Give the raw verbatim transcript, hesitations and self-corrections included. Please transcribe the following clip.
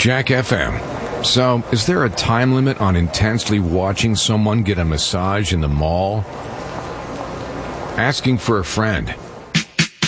Jack F M. So, is there a time limit on intensely watching someone get a massage in the mall? Asking for a friend.